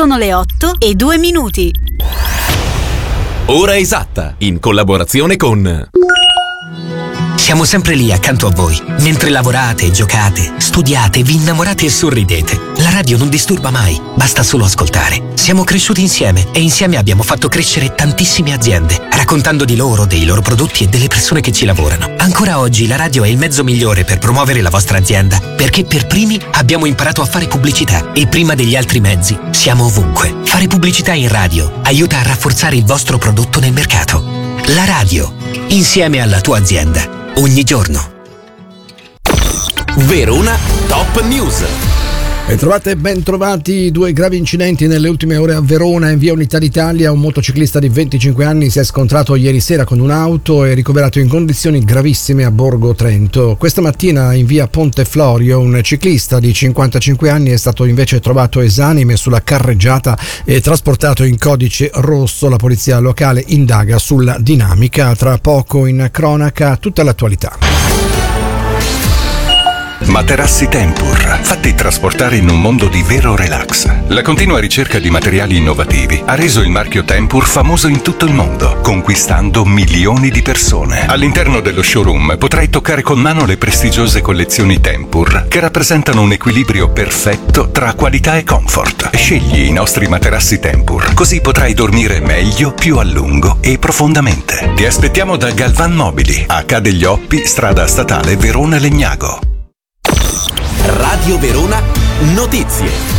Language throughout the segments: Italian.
Sono le 8:02. Ora esatta, in collaborazione con... Siamo sempre lì accanto a voi, mentre lavorate, giocate, studiate, vi innamorate e sorridete. La radio non disturba mai, basta solo ascoltare. Siamo cresciuti insieme e insieme abbiamo fatto crescere tantissime aziende, raccontando di loro, dei loro prodotti e delle persone che ci lavorano. Ancora oggi la radio è il mezzo migliore per promuovere la vostra azienda, perché per primi abbiamo imparato a fare pubblicità e prima degli altri mezzi siamo ovunque. Fare pubblicità in radio aiuta a rafforzare il vostro prodotto nel mercato. La radio, insieme alla tua azienda. Ogni giorno. Verona Top News. E trovate ben trovati 2 gravi incidenti nelle ultime ore a Verona. In via Unità d'Italia un motociclista di 25 anni si è scontrato ieri sera con un'auto e ricoverato in condizioni gravissime a Borgo Trento. Questa mattina in via Ponte Florio un ciclista di 55 anni è stato invece trovato esanime sulla carreggiata e trasportato in codice rosso. La polizia locale indaga sulla dinamica. Tra poco in cronaca tutta l'attualità. Materassi Tempur, fatti trasportare in un mondo di vero relax. La continua ricerca di materiali innovativi ha reso il marchio Tempur famoso in tutto il mondo, conquistando milioni di persone. All'interno dello showroom potrai toccare con mano le prestigiose collezioni Tempur, che rappresentano un equilibrio perfetto tra qualità e comfort. Scegli i nostri materassi Tempur, così potrai dormire meglio, più a lungo e profondamente. Ti aspettiamo da Galvan Mobili, a Ca' degli Oppi, strada statale Verona Legnago. Radio Verona Notizie.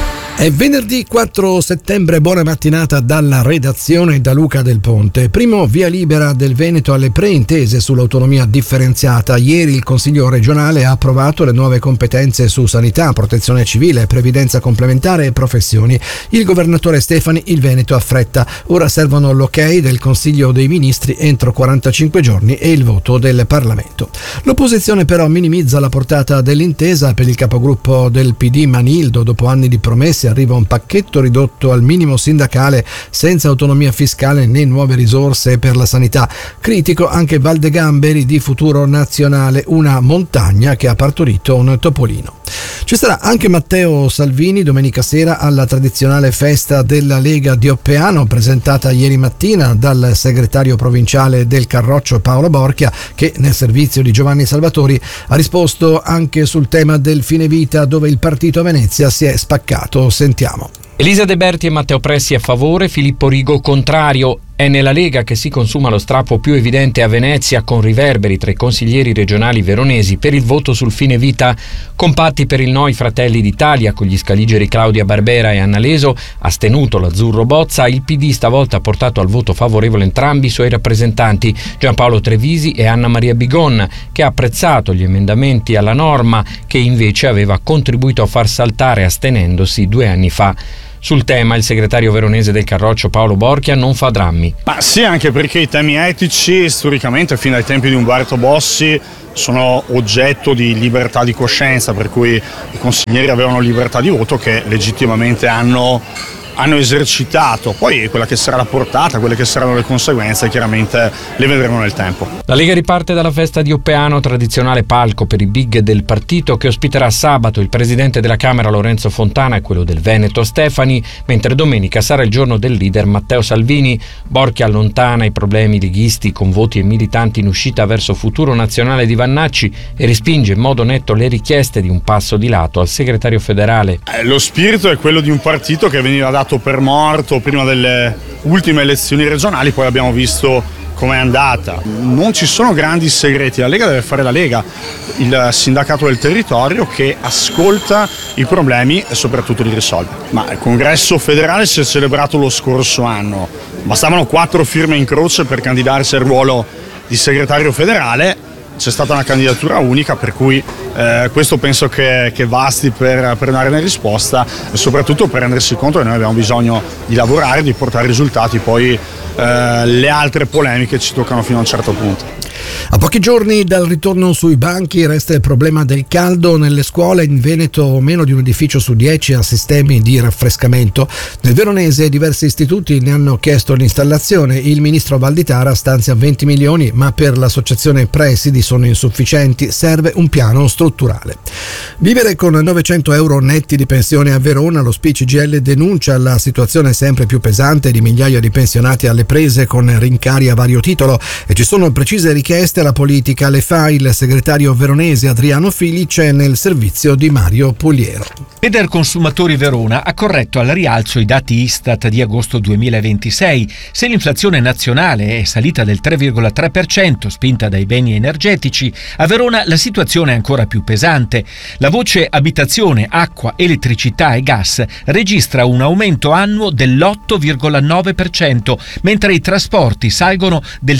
È venerdì 4 settembre, buona mattinata dalla redazione da Luca Del Ponte. Primo via libera del Veneto alle preintese sull'autonomia differenziata. Ieri il Consiglio regionale ha approvato le nuove competenze su sanità, protezione civile, previdenza complementare e professioni. Il governatore Stefani il Veneto affretta. Ora servono l'ok del Consiglio dei Ministri entro 45 giorni e il voto del Parlamento. L'opposizione però minimizza la portata dell'intesa. Per il capogruppo del PD Manildo, dopo anni di promesse, arriva un pacchetto ridotto al minimo sindacale senza autonomia fiscale né nuove risorse per la sanità. Critico anche Valdegamberi di Futuro Nazionale, una montagna che ha partorito un topolino. Ci sarà anche Matteo Salvini domenica sera alla tradizionale festa della Lega di Oppeano, presentata ieri mattina dal segretario provinciale del Carroccio Paolo Borchia, che nel servizio di Giovanni Salvatori ha risposto anche sul tema del fine vita, dove il partito a Venezia si è spaccato. Sentiamo. Elisa De Berti e Matteo Pressi a favore, Filippo Rigo contrario. È nella Lega che si consuma lo strappo più evidente a Venezia, con riverberi tra i consiglieri regionali veronesi per il voto sul fine vita. Compatti per il no i Fratelli d'Italia, con gli scaligeri Claudia Barbera e Anna Leso, astenuto l'Azzurro Bozza. Il PD stavolta ha portato al voto favorevole entrambi i suoi rappresentanti, Giampaolo Trevisi e Anna Maria Bigon, che ha apprezzato gli emendamenti alla norma che invece aveva contribuito a far saltare astenendosi 2 anni fa. Sul tema il segretario veronese del Carroccio Paolo Borchia non fa drammi. Ma sì, anche perché i temi etici storicamente fin dai tempi di Umberto Bossi sono oggetto di libertà di coscienza, per cui i consiglieri avevano libertà di voto che legittimamente hanno esercitato. Poi quella che sarà la portata, quelle che saranno le conseguenze, chiaramente le vedremo nel tempo. La Lega riparte dalla festa di Oppeano, tradizionale palco per i big del partito, che ospiterà sabato il presidente della Camera Lorenzo Fontana e quello del Veneto Stefani, mentre domenica sarà il giorno del leader Matteo Salvini. Borchia allontana i problemi leghisti con voti e militanti in uscita verso Futuro Nazionale di Vannacci e respinge in modo netto le richieste di un passo di lato al segretario federale. Lo spirito è quello di un partito che veniva dato per morto prima delle ultime elezioni regionali, poi abbiamo visto com'è andata. Non ci sono grandi segreti, la Lega deve fare la Lega, il sindacato del territorio che ascolta i problemi e soprattutto li risolve. Ma il congresso federale si è celebrato lo scorso anno, bastavano 4 firme in croce per candidarsi al ruolo di segretario federale. C'è stata una candidatura unica, per cui questo penso che basti per dare una risposta e soprattutto per rendersi conto che noi abbiamo bisogno di lavorare, di portare risultati, poi le altre polemiche ci toccano fino a un certo punto. A pochi giorni dal ritorno sui banchi resta il problema del caldo nelle scuole. In Veneto meno di un edificio su 10 ha sistemi di raffrescamento. Nel Veronese diversi istituti ne hanno chiesto l'installazione. Il ministro Valditara stanzia 20 milioni, ma per l'associazione presidi sono insufficienti. Serve un piano strutturale. Vivere con 900 euro netti di pensione a Verona. Lo CGIL denuncia la situazione sempre più pesante di migliaia di pensionati alle prese con rincari a vario titolo, e ci sono precise richieste alla politica. Le fa il segretario veronese Adriano Filice nel servizio di Mario Puliero. Federconsumatori Verona ha corretto al rialzo i dati Istat di agosto 2026. Se l'inflazione nazionale è salita del 3,3%, spinta dai beni energetici, a Verona la situazione è ancora più pesante. La voce abitazione, acqua, elettricità e gas registra un aumento annuo dell'8,9%, mentre i trasporti salgono del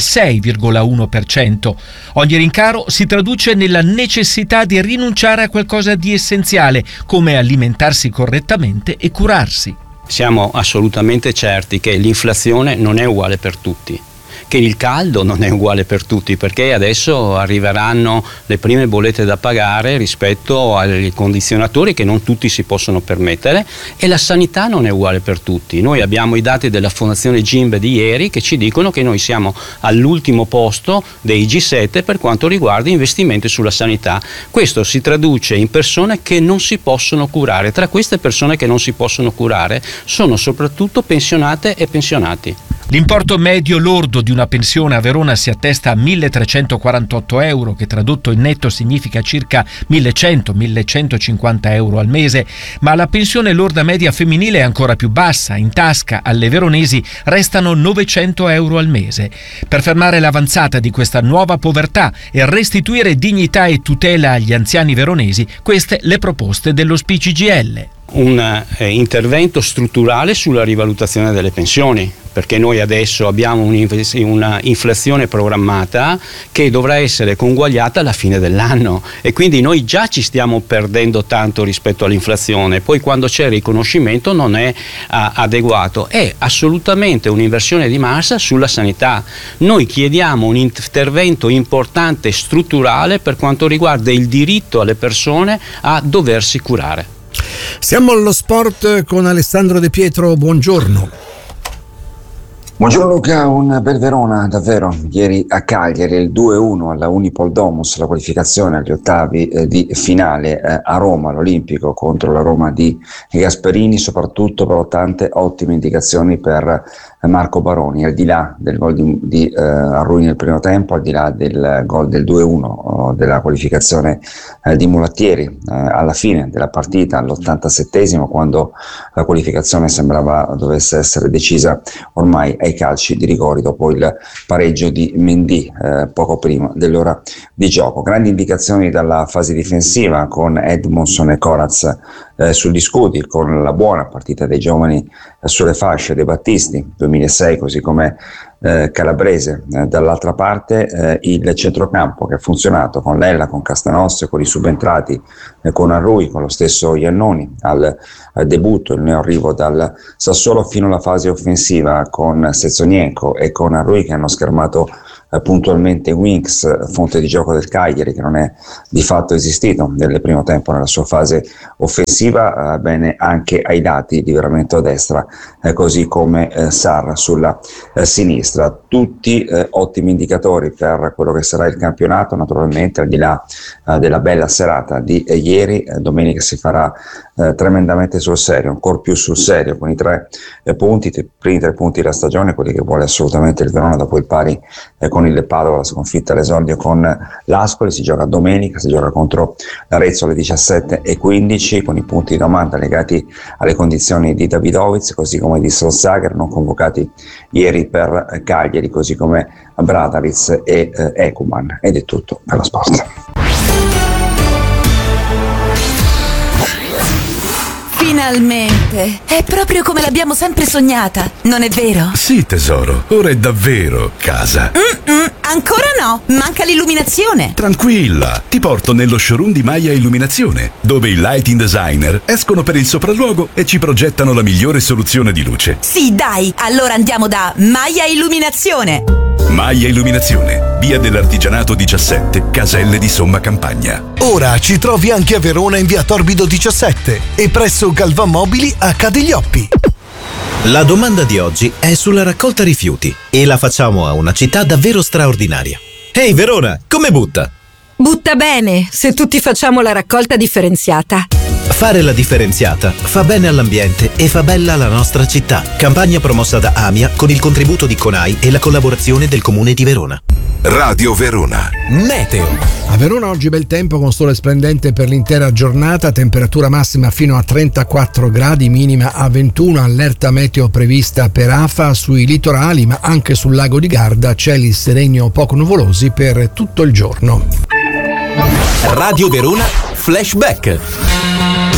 6,1%. Ogni rincaro si traduce nella necessità di rinunciare a qualcosa di essenziale, come alimentarsi correttamente e curarsi. Siamo assolutamente certi che l'inflazione non è uguale per tutti, che il caldo non è uguale per tutti, perché adesso arriveranno le prime bollette da pagare rispetto ai condizionatori che non tutti si possono permettere, e la sanità non è uguale per tutti. Noi abbiamo i dati della Fondazione Gimbe di ieri che ci dicono che noi siamo all'ultimo posto dei G7 per quanto riguarda investimenti sulla sanità. Questo si traduce in persone che non si possono curare. Tra queste persone che non si possono curare sono soprattutto pensionate e pensionati. L'importo medio lordo di una pensione a Verona si attesta a 1.348 euro, che tradotto in netto significa circa 1.100-1.150 euro al mese, ma la pensione lorda media femminile è ancora più bassa. In tasca alle veronesi restano 900 euro al mese. Per fermare l'avanzata di questa nuova povertà e restituire dignità e tutela agli anziani veronesi, queste le proposte dello CGIL. Un intervento strutturale sulla rivalutazione delle pensioni, perché noi adesso abbiamo una inflazione programmata che dovrà essere conguagliata alla fine dell'anno, e quindi noi già ci stiamo perdendo tanto rispetto all'inflazione. Poi quando c'è il riconoscimento non è adeguato. È assolutamente un'inversione di massa sulla sanità. Noi chiediamo un intervento importante strutturale per quanto riguarda il diritto alle persone a doversi curare. Siamo allo sport con Alessandro De Pietro, buongiorno. Buongiorno Luca, un bel Verona davvero. Ieri a Cagliari il 2-1 alla Unipol Domus, la qualificazione agli ottavi di finale a Roma, all'Olimpico, contro la Roma di Gasperini. Soprattutto però tante ottime indicazioni per Marco Baroni, al di là del gol di Arrui nel primo tempo, al di là del gol del 2-1 della qualificazione di Mulattieri alla fine della partita, all'87esimo, quando la qualificazione sembrava dovesse essere decisa ormai ai calci di rigori dopo il pareggio di Mendy poco prima dell'ora di gioco. Grandi indicazioni dalla fase difensiva con Edmondson e Coraz sugli scudi, con la buona partita dei giovani sulle fasce, De Battisti 2006, così come Calabrese. Dall'altra parte il centrocampo che ha funzionato con Lella, con Castanossi, con i subentrati, con Arrui, con lo stesso Iannoni al debutto, il neoarrivo dal Sassuolo, fino alla fase offensiva con Sezonienko e con Arrui, che hanno schermato puntualmente Winks, fonte di gioco del Cagliari, che non è di fatto esistito nel primo tempo nella sua fase offensiva. Bene anche ai lati, Livramento a destra, così come Sarra sulla sinistra. Tutti ottimi indicatori per quello che sarà il campionato, naturalmente al di là della bella serata di ieri. Domenica si farà tremendamente sul serio, ancora più sul serio, con i 3 punti, i primi 3 punti della stagione, quelli che vuole assolutamente il Verona dopo il pari con il Padova, la sconfitta all'esordio con l'Ascoli. Si gioca domenica, si gioca contro l'Arezzo alle 17:15, con i punti di domanda legati alle condizioni di Davidovic, così come di Solskjaer, non convocati ieri per Cagliari, così come Bradaric e Ekuman. Ed è tutto per lo sport. Finalmente! È proprio come l'abbiamo sempre sognata, non è vero? Sì, tesoro, ora è davvero casa. Ancora no, manca l'illuminazione. Tranquilla, ti porto nello showroom di Maya Illuminazione, dove i lighting designer escono per il sopralluogo e ci progettano la migliore soluzione di luce. Sì, dai, allora andiamo da Maya Illuminazione. Maia Illuminazione, via dell'Artigianato 17, Caselle di Somma Campagna. Ora ci trovi anche a Verona in via Torbido 17 e presso Galvan Mobili a Cadiglioppi. La domanda di oggi è sulla raccolta rifiuti e la facciamo a una città davvero straordinaria. Ehi Verona, come butta? Butta bene, se tutti facciamo la raccolta differenziata. Fare la differenziata fa bene all'ambiente e fa bella la nostra città. Campagna promossa da AMIA con il contributo di CONAI e la collaborazione del Comune di Verona. Radio Verona. Meteo. A Verona oggi bel tempo con sole splendente per l'intera giornata, temperatura massima fino a 34 gradi, minima a 21, allerta meteo prevista per AFA sui litorali ma anche sul lago di Garda, cieli sereni o poco nuvolosi per tutto il giorno. Radio Verona Flashback.